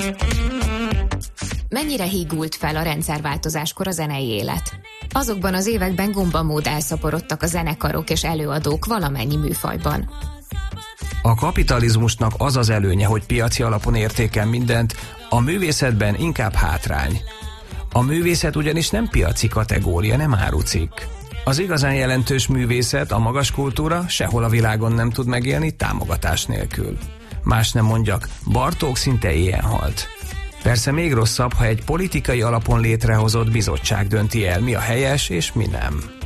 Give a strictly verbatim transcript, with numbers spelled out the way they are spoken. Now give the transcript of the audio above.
Mennyire hígult fel a rendszerváltozáskor a zenei élet? Azokban az években gombamód elszaporodtak a zenekarok és előadók valamennyi műfajban. A kapitalizmusnak az az előnye, hogy piaci alapon értékel mindent, a művészetben inkább hátrány. A művészet ugyanis nem piaci kategória, nem árucikk. Az igazán jelentős művészet, a magas kultúra sehol a világon nem tud megélni támogatás nélkül. Más nem mondjak, Bartók szinte éhen halt. Persze még rosszabb, ha egy politikai alapon létrehozott bizottság dönti el, mi a helyes és mi nem.